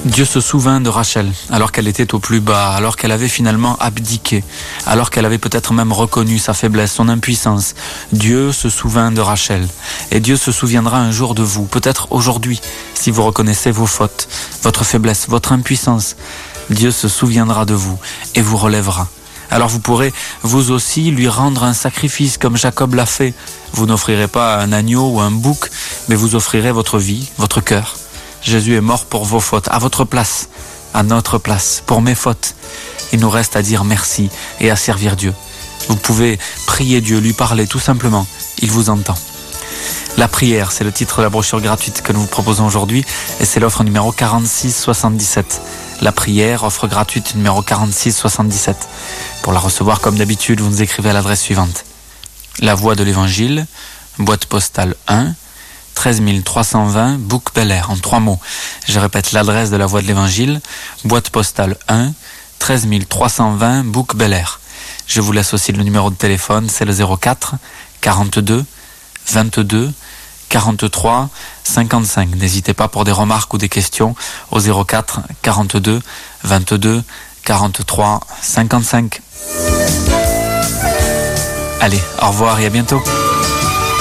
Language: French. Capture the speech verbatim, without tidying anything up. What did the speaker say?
Dieu se souvint de Rachel, alors qu'elle était au plus bas, alors qu'elle avait finalement abdiqué, alors qu'elle avait peut-être même reconnu sa faiblesse, son impuissance. Dieu se souvint de Rachel. Et Dieu se souviendra un jour de vous, peut-être aujourd'hui, si vous reconnaissez vos fautes, votre faiblesse, votre impuissance. Dieu se souviendra de vous et vous relèvera. Alors vous pourrez, vous aussi, lui rendre un sacrifice comme Jacob l'a fait. Vous n'offrirez pas un agneau ou un bouc, mais vous offrirez votre vie, votre cœur. Jésus est mort pour vos fautes, à votre place, à notre place, pour mes fautes. Il nous reste à dire merci et à servir Dieu. Vous pouvez prier Dieu, lui parler tout simplement. Il vous entend. La prière, c'est le titre de la brochure gratuite que nous vous proposons aujourd'hui et c'est l'offre numéro quarante-six soixante-dix-sept. La prière, offre gratuite numéro quarante-six soixante-dix-sept. Pour la recevoir comme d'habitude, vous nous écrivez à l'adresse suivante. La Voix de l'Évangile, boîte postale un, treize mille trois cent vingt, Bouc-Bel-Air, en trois mots. Je répète l'adresse de la Voix de l'Évangile, boîte postale un, treize mille trois cent vingt, Bouc-Bel-Air. Je vous laisse aussi le numéro de téléphone, c'est le zéro quatre, quarante-deux, vingt-deux, quarante-trois, cinquante-cinq. N'hésitez pas pour des remarques ou des questions au zéro quatre, quarante-deux, vingt-deux, quarante-trois, cinquante-cinq. Allez, au revoir et à bientôt.